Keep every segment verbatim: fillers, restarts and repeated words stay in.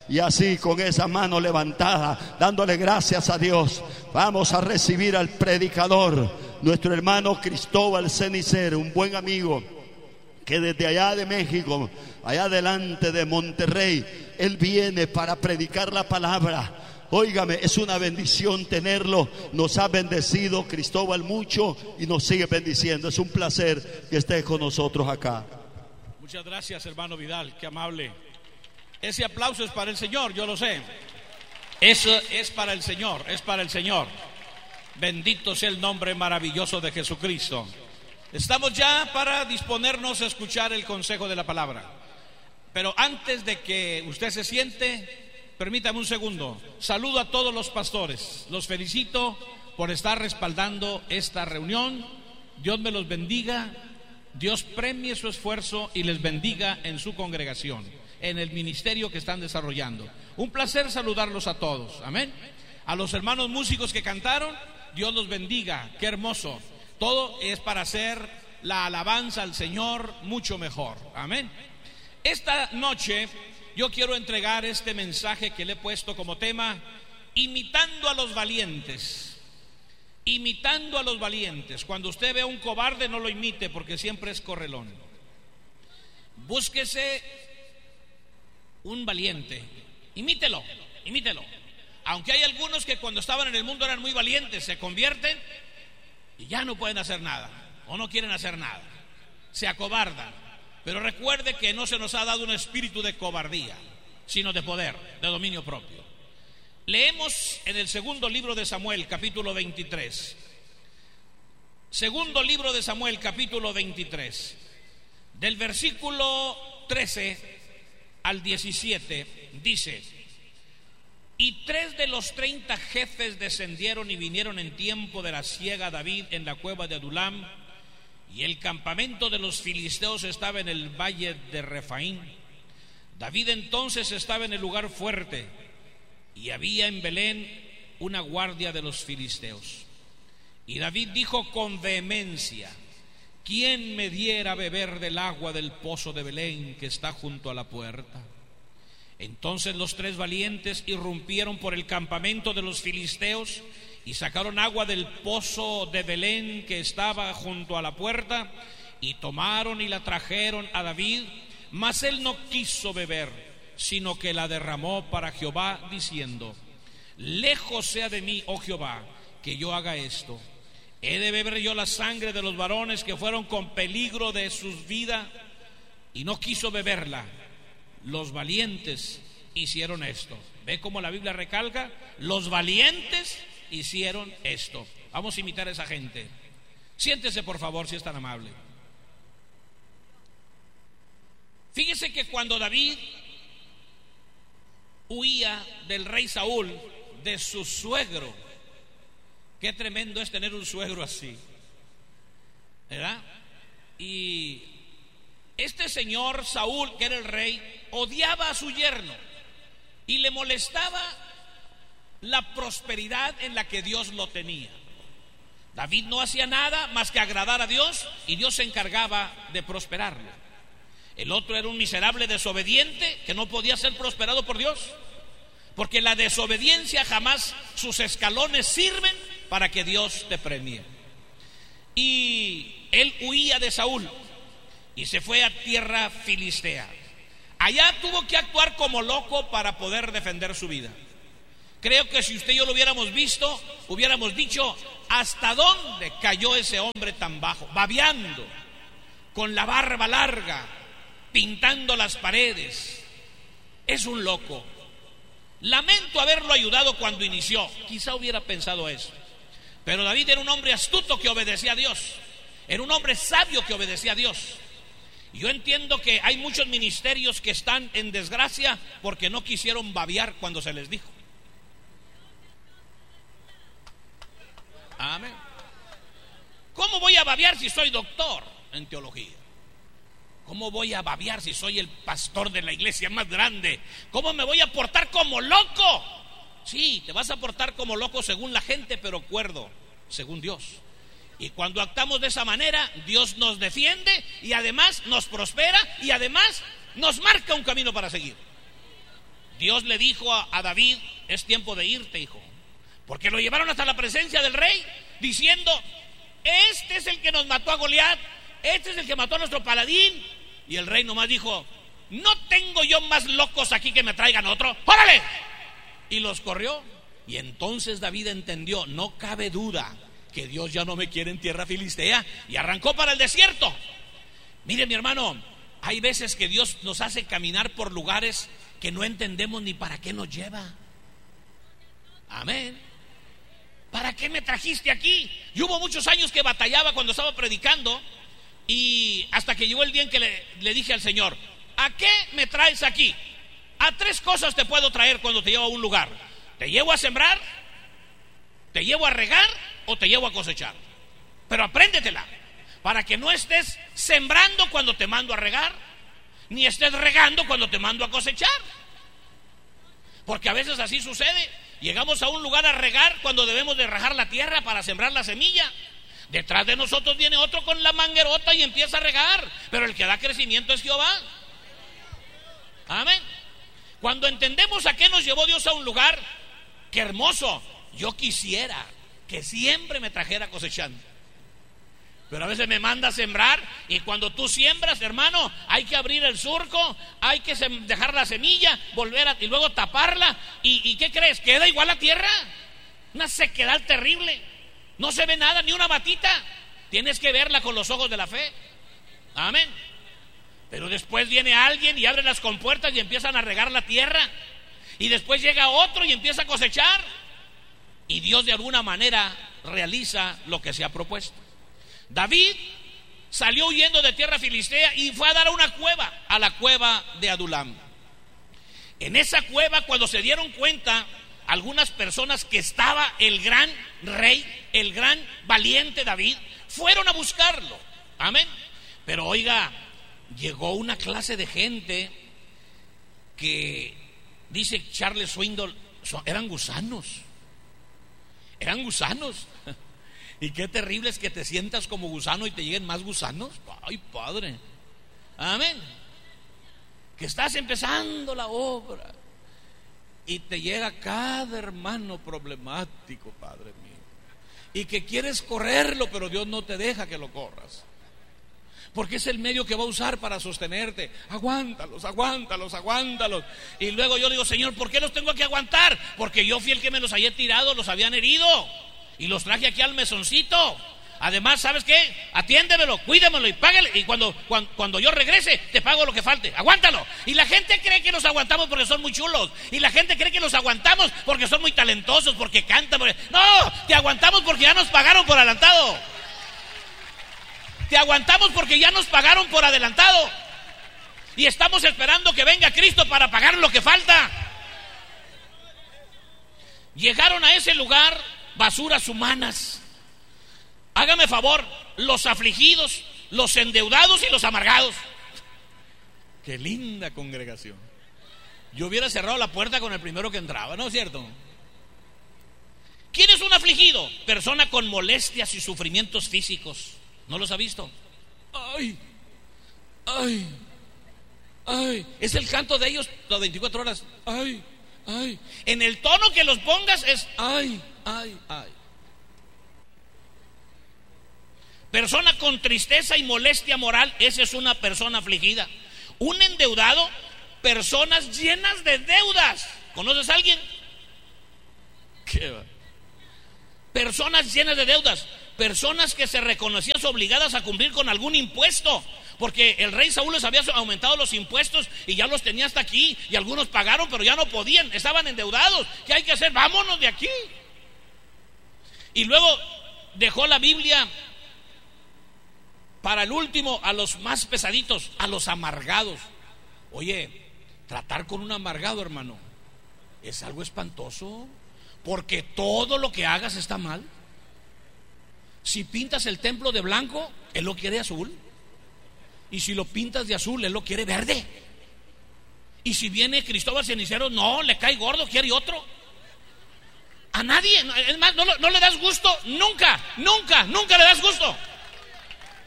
Y así, con esa mano levantada, dándole gracias a Dios, vamos a recibir al predicador, nuestro hermano Cristóbal Cenicero, un buen amigo que desde allá de México, allá delante de Monterrey, él viene para predicar la palabra. Óigame, es una bendición tenerlo. Nos ha bendecido Cristóbal mucho y nos sigue bendiciendo. Es un placer que esté con nosotros acá. Muchas gracias, hermano Vidal, qué amable. Ese aplauso es para el Señor, yo lo sé. Eso es para el Señor, es para el Señor. Bendito sea el nombre maravilloso de Jesucristo. Estamos ya para disponernos a escuchar el consejo de la palabra. Pero antes de que usted se siente, permítame un segundo. Saludo a todos los pastores. Los felicito por estar respaldando esta reunión. Dios me los bendiga. Dios premie su esfuerzo y les bendiga en su congregación, en el ministerio que están desarrollando. Un placer saludarlos a todos. Amén. A los hermanos músicos que cantaron, Dios los bendiga. Qué hermoso. Todo es para hacer la alabanza al Señor mucho mejor. Amén. Esta noche yo quiero entregar este mensaje que le he puesto como tema: imitando a los valientes. Imitando a los valientes. Cuando usted ve a un cobarde, no lo imite, porque siempre es correlón. Búsquese un valiente, imítelo, imítelo. Aunque hay algunos que cuando estaban en el mundo eran muy valientes, se convierten y ya no pueden hacer nada, o no quieren hacer nada, se acobardan. Pero recuerde que no se nos ha dado un espíritu de cobardía, sino de poder, de dominio propio. Leemos en el segundo libro de Samuel, capítulo veintitrés. Segundo libro de Samuel, capítulo veintitrés, del versículo trece al diecisiete, dice: y tres de los treinta jefes descendieron y vinieron en tiempo de la siega a David en la cueva de Adulam, y el campamento de los filisteos estaba en el valle de Refaín. David entonces estaba en el lugar fuerte, y había en Belén una guardia de los filisteos. Y David dijo con vehemencia: ¿quién me diera a beber del agua del pozo de Belén que está junto a la puerta? Entonces los tres valientes irrumpieron por el campamento de los filisteos y sacaron agua del pozo de Belén que estaba junto a la puerta, y tomaron y la trajeron a David, mas él no quiso beber, sino que la derramó para Jehová, diciendo: lejos sea de mí, oh Jehová, que yo haga esto. ¿He de beber yo la sangre de los varones que fueron con peligro de sus vidas? Y no quiso beberla. Los valientes hicieron esto. ¿Ve cómo la Biblia recalca? Los valientes hicieron esto. Vamos a imitar a esa gente. Siéntese, por favor, si es tan amable. Fíjese que cuando David huía del rey Saúl, de su suegro, qué tremendo es tener un suegro así, ¿verdad? Y este señor Saúl, que era el rey, odiaba a su yerno y le molestaba la prosperidad en la que Dios lo tenía. David no hacía nada más que agradar a Dios, y Dios se encargaba de prosperarlo. El otro era un miserable desobediente que no podía ser prosperado por Dios, porque la desobediencia jamás, sus escalones sirven para que Dios te premie. Y él huía de Saúl y se fue a tierra filistea. Allá tuvo que actuar como loco para poder defender su vida. Creo que si usted y yo lo hubiéramos visto, hubiéramos dicho: ¿hasta dónde cayó ese hombre tan bajo? Babeando, con la barba larga, pintando las paredes. Es un loco. Lamento haberlo ayudado cuando inició. Quizá hubiera pensado eso. Pero David era un hombre astuto que obedecía a Dios. Era un hombre sabio que obedecía a Dios. Yo entiendo que hay muchos ministerios que están en desgracia porque no quisieron babear cuando se les dijo. Amén. ¿Cómo voy a babear si soy doctor en teología? ¿Cómo voy a babear si soy el pastor de la iglesia más grande? ¿Cómo me voy a portar como loco? Sí, te vas a portar como loco según la gente, pero cuerdo según Dios. Y cuando actuamos de esa manera, Dios nos defiende y además nos prospera y además nos marca un camino para seguir. Dios le dijo a, a David: es tiempo de irte, hijo, porque lo llevaron hasta la presencia del rey, diciendo: este es el que nos mató a Goliat, este es el que mató a nuestro paladín. Y el rey nomás dijo: no tengo yo más locos aquí que me traigan otro, ¡órale! Y los corrió. Y entonces David entendió: no cabe duda que Dios ya no me quiere en tierra filistea, y arrancó para el desierto. Mire, mi hermano, hay veces que Dios nos hace caminar por lugares que no entendemos ni para qué nos lleva. Amén. ¿Para qué me trajiste aquí? Y hubo muchos años que batallaba cuando estaba predicando, y hasta que llegó el día en que le, le dije al Señor: ¿a qué me traes aquí? A tres cosas te puedo traer cuando te llevo a un lugar: te llevo a sembrar, te llevo a regar o te llevo a cosechar. Pero apréndetela, para que no estés sembrando cuando te mando a regar, ni estés regando cuando te mando a cosechar. Porque a veces así sucede. Llegamos a un lugar a regar cuando debemos de rajar la tierra para sembrar la semilla. Detrás de nosotros viene otro con la manguerota y empieza a regar, pero el que da crecimiento es Jehová. Amén. Cuando entendemos a qué nos llevó Dios a un lugar, qué hermoso. Yo quisiera que siempre me trajera cosechando, pero a veces me manda a sembrar, y cuando tú siembras, hermano, hay que abrir el surco, hay que dejar la semilla, volver a, y luego taparla, y, y ¿qué crees? Queda igual la tierra, una sequedad terrible, no se ve nada, ni una matita. Tienes que verla con los ojos de la fe. Amén. Pero después viene alguien y abre las compuertas y empiezan a regar la tierra, y después llega otro y empieza a cosechar, y Dios de alguna manera realiza lo que se ha propuesto. David salió huyendo de tierra filistea y fue a dar a una cueva, a la cueva de Adulam. En esa cueva, cuando se dieron cuenta algunas personas que estaba el gran rey, el gran valiente David, fueron a buscarlo. Amén. Pero oiga, llegó una clase de gente que, dice Charles Swindoll, eran gusanos. Eran gusanos. Y qué terrible es que te sientas como gusano y te lleguen más gusanos. Ay, Padre. Amén. Que estás empezando la obra y te llega cada hermano problemático, Padre mío, y que quieres correrlo, pero Dios no te deja que lo corras, porque es el medio que va a usar para sostenerte. Aguántalos, aguántalos, aguántalos. Y luego yo digo: Señor, ¿por qué los tengo que aguantar? Porque yo fui el que me los había tirado, los habían herido, y los traje aquí al mesoncito. Además, ¿sabes qué? Atiéndemelo, cuídemelo y págale. Y cuando, cuando, cuando yo regrese, te pago lo que falte. Aguántalo. Y la gente cree que los aguantamos porque son muy chulos. Y la gente cree que los aguantamos porque son muy talentosos, porque cantan. Porque... No, te aguantamos porque ya nos pagaron por adelantado. Te aguantamos porque ya nos pagaron por adelantado. Y estamos esperando que venga Cristo para pagar lo que falta. Llegaron a ese lugar basuras humanas. Hágame favor, los afligidos, los endeudados y los amargados. Qué linda congregación. Yo hubiera cerrado la puerta con el primero que entraba, ¿no es cierto? ¿Quién es un afligido? Persona con molestias y sufrimientos físicos. ¿No los ha visto? Ay, ay, ay. Es el canto de ellos las veinticuatro horas. Ay, ay. En el tono que los pongas es ay, ay, ay. Persona con tristeza y molestia moral, esa es una persona afligida. Un endeudado, personas llenas de deudas. ¿Conoces a alguien? ¿Qué va? Personas llenas de deudas, personas que se reconocían obligadas a cumplir con algún impuesto, porque el rey Saúl les había aumentado los impuestos y ya los tenía hasta aquí, y algunos pagaron pero ya no podían, estaban endeudados. ¿Qué hay que hacer? Vámonos de aquí. Y luego dejó la Biblia para el último, a los más pesaditos, a los amargados. Oye, tratar con un amargado, hermano, es algo espantoso, porque todo lo que hagas está mal. Si pintas el templo de blanco, él lo quiere azul, y si lo pintas de azul, él lo quiere verde. Y si viene Cristóbal Cenicero, no, le cae gordo, quiere otro. A nadie, es más, no, no le das gusto, nunca, nunca, nunca le das gusto.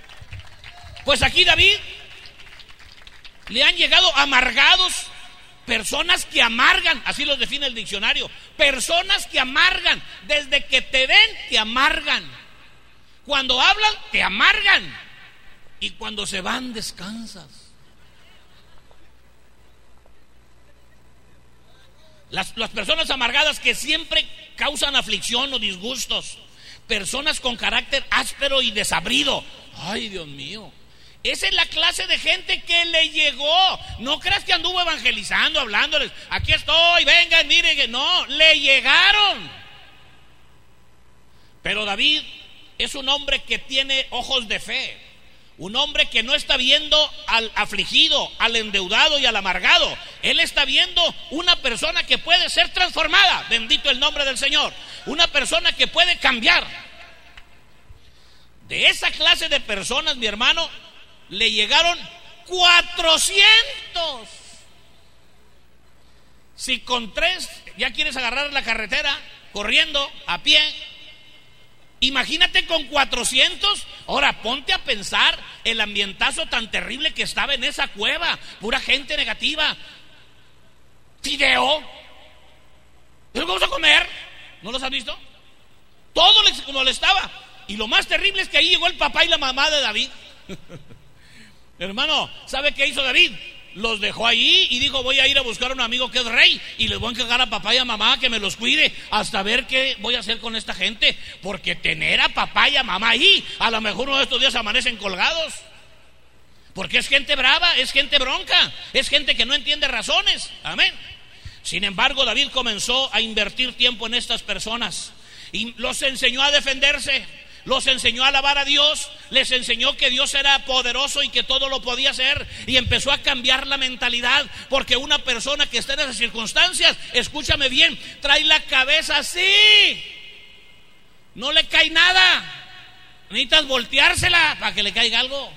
Pues aquí David le han llegado amargados, Personas que amargan, así los define el diccionario. Personas que amargan, desde que te ven te amargan. Cuando hablan te amargan y cuando se van descansas. Las, las personas amargadas que siempre causan aflicción o disgustos. Personas con carácter áspero y desabrido. Ay, Dios mío. Esa es la clase de gente que le llegó. No creas que anduvo evangelizando, hablándoles. Aquí estoy, vengan, miren. No, le llegaron. Pero David es un hombre que tiene ojos de fe. Un hombre que no está viendo al afligido, al endeudado y al amargado. Él está viendo una persona que puede ser transformada. Bendito el nombre del Señor. Una persona que puede cambiar. De esa clase de personas, mi hermano, le llegaron cuatrocientos. Si con tres ya quieres agarrar la carretera corriendo a pie, imagínate con cuatrocientos. Ahora ponte a pensar el ambientazo tan terrible que estaba en esa cueva. Pura gente negativa. Fideo. ¿Pero vamos a comer? ¿No los has visto? Todo les molestaba. Y lo más terrible es que ahí llegó el papá y la mamá de David. Hermano, ¿sabe qué hizo David? Los dejó ahí y dijo: voy a ir a buscar a un amigo que es rey y les voy a encargar a papá y a mamá que me los cuide hasta ver qué voy a hacer con esta gente. Porque tener a papá y a mamá ahí, a lo mejor uno de estos días amanecen colgados. Porque es gente brava, es gente bronca, es gente que no entiende razones. Amén. Sin embargo, David comenzó a invertir tiempo en estas personas y los enseñó a defenderse. Los enseñó a alabar a Dios, les enseñó que Dios era poderoso y que todo lo podía hacer, y empezó a cambiar la mentalidad, porque una persona que está en esas circunstancias, escúchame bien, trae la cabeza así, no le cae nada, necesitas volteársela para que le caiga algo.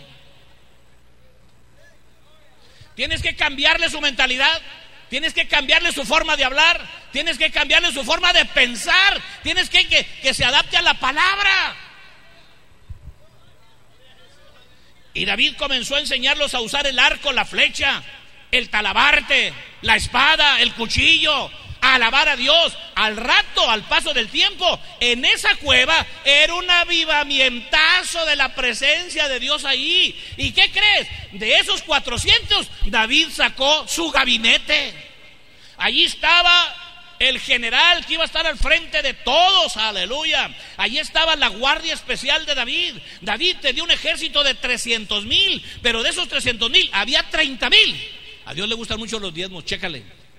Tienes que cambiarle su mentalidad. Tienes que cambiarle su forma de hablar. Tienes que cambiarle su forma de pensar. Tienes que que, que se adapte a la palabra. Y David comenzó a enseñarlos a usar el arco, la flecha, el talabarte, la espada, el cuchillo, a alabar a Dios. Al rato, al paso del tiempo, en esa cueva era un avivamientazo de la presencia de Dios ahí. ¿Y qué crees? De esos cuatrocientos, David sacó su gabinete. Allí estaba el general que iba a estar al frente de todos, aleluya. Allí estaba la guardia especial de David. David tenía un ejército de trescientos mil, pero de esos trescientos mil había treinta mil. A Dios le gustan mucho los diezmos, chécale.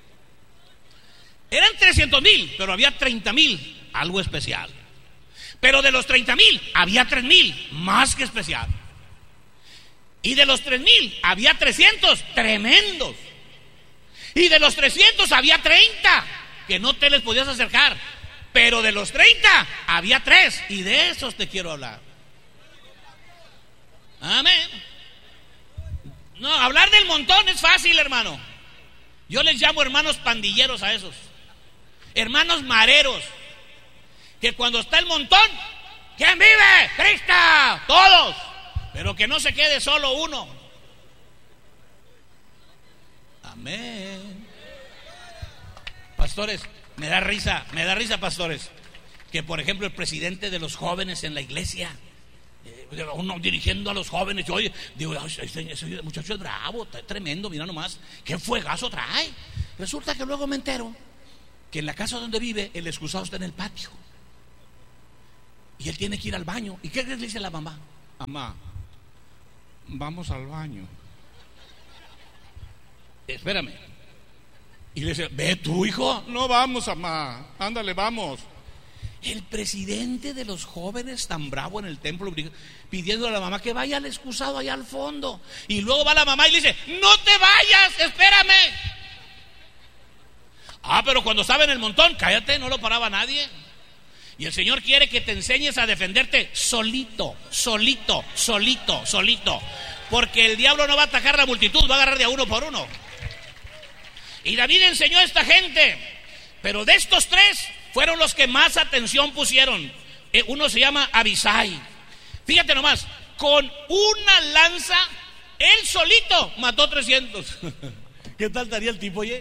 Eran trescientos mil, pero había treinta mil, algo especial. Pero de los treinta mil había tres mil, más que especial. Y de los tres mil había trescientos, tremendos. Y de los trescientos había treinta, que no te les podías acercar. Pero de los treinta había tres, y de esos te quiero hablar. Amén. No, hablar del montón es fácil, hermano. Yo les llamo hermanos pandilleros a esos. Hermanos mareros, que cuando está el montón, ¿quién vive? Cristo, todos. Pero que no se quede solo uno. Amén. Pastores, me da risa, me da risa, pastores, que por ejemplo el presidente de los jóvenes en la iglesia, eh, uno dirigiendo a los jóvenes, yo digo, ese, ese muchacho es bravo, está tremendo, mira nomás, qué fuegazo trae. Resulta que luego me entero que en la casa donde vive el excusado está en el patio y él tiene que ir al baño. ¿Y qué le dice la mamá? Mamá, vamos al baño. Espérame. Y le dice, ¿ve tú, hijo? No, vamos, mamá, ándale, vamos. El presidente de los jóvenes tan bravo en el templo, pidiendo a la mamá que vaya al excusado allá al fondo. Y luego va la mamá y le dice, no te vayas, espérame. Ah, pero cuando estaba en el montón, cállate, no lo paraba nadie. Y el Señor quiere que te enseñes a defenderte solito, solito, solito, solito. Porque el diablo no va a atacar la multitud, va a agarrar de a uno por uno. Y David enseñó a esta gente, pero de estos tres fueron los que más atención pusieron. Eh, uno se llama Abisai. Fíjate nomás, con una lanza, él solito mató trescientos. ¿Qué tal estaría el tipo, oye?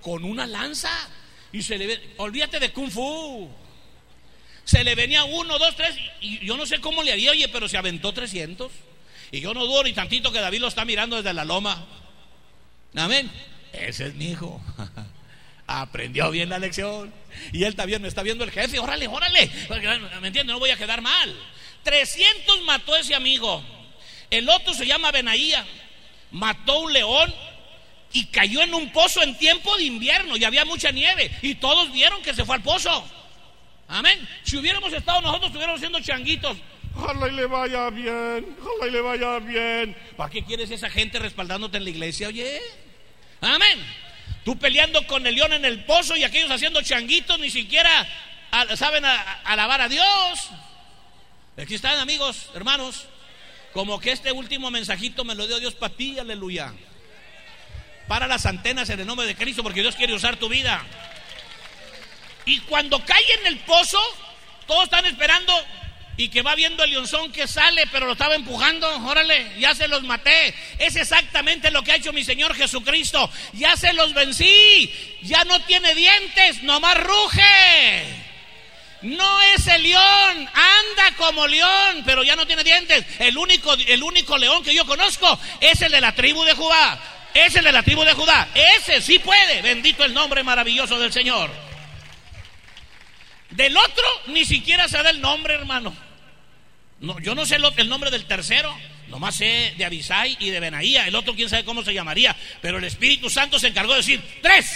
con una lanza. Y se le ve, olvídate de Kung Fu. Se le venía uno, dos, tres, y yo no sé cómo le haría, oye, pero se aventó trescientos. Y yo no dudo ni tantito que David lo está mirando desde la loma. Amén. Ese es mi hijo. Aprendió bien la lección. Y él también me está viendo el jefe. Órale, órale. ¿Me entiendes? No voy a quedar mal. trescientos mató ese amigo. El otro se llama Benaía. Mató un león y cayó en un pozo en tiempo de invierno y había mucha nieve. Y todos vieron que se fue al pozo. Amén. Si hubiéramos estado nosotros, estuviéramos haciendo changuitos. Ojalá y le vaya bien, ojalá y le vaya bien. ¿Para qué quieres esa gente respaldándote en la iglesia, oye? Amén. Tú peleando con el león en el pozo y aquellos haciendo changuitos, ni siquiera a, saben a, a, alabar a Dios. Aquí están, amigos, hermanos. Como que este último mensajito me lo dio Dios para ti, aleluya. Para las antenas en el nombre de Cristo, porque Dios quiere usar tu vida. Y cuando cae en el pozo, todos están esperando. Y que va viendo el leonzón que sale, pero lo estaba empujando. Órale, ya se los maté. Es exactamente lo que ha hecho mi Señor Jesucristo. Ya se los vencí. Ya no tiene dientes, nomás ruge. No es el león, anda como león, pero ya no tiene dientes. El único, el único león que yo conozco es el de la tribu de Judá. Es el de la tribu de Judá. Ese sí puede. Bendito el nombre maravilloso del Señor. Del otro ni siquiera se da el nombre, hermano. No, yo no sé lo, el nombre del tercero. Nomás sé de Abisai y de Benaía. El otro quién sabe cómo se llamaría. Pero el Espíritu Santo se encargó de decir tres.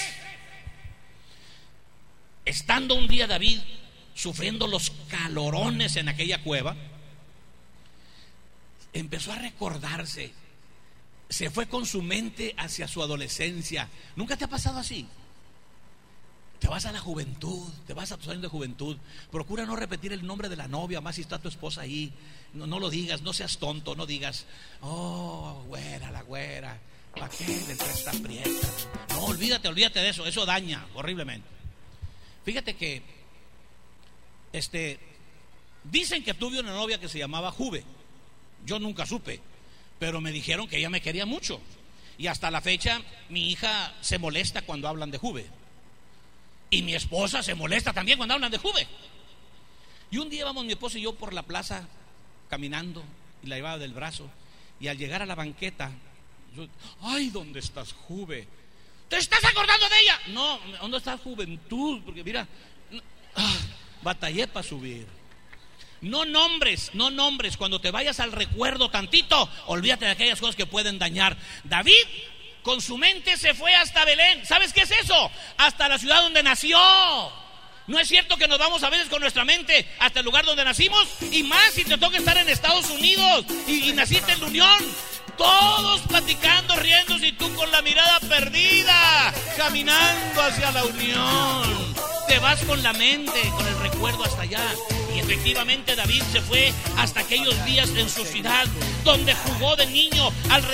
Estando un día David sufriendo los calorones en aquella cueva, empezó a recordarse. Se fue con su mente hacia su adolescencia. ¿Nunca te ha pasado así? Te vas a la juventud, te vas a tus años de juventud. Procura no repetir el nombre de la novia, más si está tu esposa ahí. No, no lo digas, no seas tonto, no digas, oh, güera, la güera, ¿para qué le presta prieta? No, olvídate, olvídate de eso, eso daña horriblemente. Fíjate que, este, dicen que tuve una novia que se llamaba Juve. Yo nunca supe, pero me dijeron que ella me quería mucho. Y hasta la fecha, mi hija se molesta cuando hablan de Juve. Y mi esposa se molesta también cuando hablan de Juve. Y un día vamos mi esposa y yo por la plaza caminando y la llevaba del brazo. Y al llegar a la banqueta, yo, ay, ¿dónde estás, Juve? ¿Te estás acordando de ella? No, ¿dónde está juventud? Porque mira, ah, batallé para subir. No nombres, no nombres. Cuando te vayas al recuerdo tantito, olvídate de aquellas cosas que pueden dañar. David con su mente se fue hasta Belén. ¿Sabes qué es eso? Hasta la ciudad donde nació. ¿No es cierto que nos vamos a veces con nuestra mente hasta el lugar donde nacimos? Y más si te toca estar en Estados Unidos y, y naciste en la Unión. Todos platicando, riéndose y tú con la mirada perdida, caminando hacia la Unión. Te vas con la mente, con el recuerdo hasta allá. Y efectivamente David se fue hasta aquellos días en su ciudad donde jugó de niño al